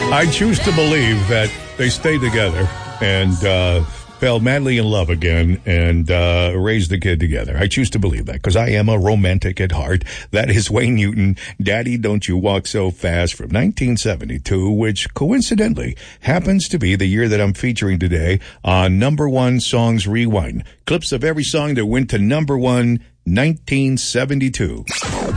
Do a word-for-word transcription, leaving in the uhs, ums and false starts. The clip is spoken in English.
I choose to believe that they stayed together and uh, fell madly in love again and uh, raised the kid together. I choose to believe that because I am a romantic at heart. That is Wayne Newton, Daddy Don't You Walk So Fast from nineteen seventy-two, which coincidentally happens to be the year that I'm featuring today on Number One Songs Rewind. Clips of every song that went to number one, nineteen seventy-two.